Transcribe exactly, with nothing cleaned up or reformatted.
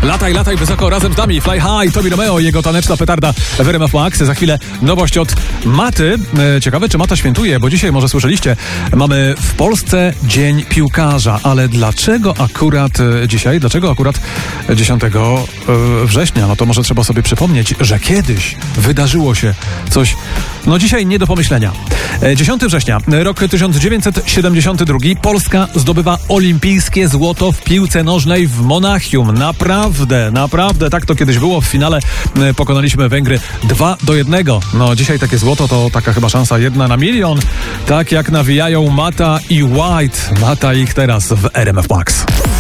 Lataj, lataj wysoko razem z nami. Fly High, Tobi Romeo i jego taneczna petarda w R M F Max. Za chwilę nowość od Maty. Ciekawe, czy Mata świętuje, bo dzisiaj, może słyszeliście, mamy w Polsce Dzień Piłkarza. Ale dlaczego akurat dzisiaj? Dlaczego akurat dziesiątego września? No to może trzeba sobie przypomnieć, że kiedyś wydarzyło się coś, no dzisiaj nie do pomyślenia. dziesiątego września, rok tysiąc dziewięćset siedemdziesiąty drugi. Polska zdobywa olimpijskie złoto w piłce nożnej w Monachium. Naprawdę, naprawdę tak to kiedyś było. W finale pokonaliśmy Węgry dwa do jednego. No dzisiaj takie złoto to taka chyba szansa jedna na milion. Tak jak nawijają Mata i White. Mata ich teraz w R M F Max.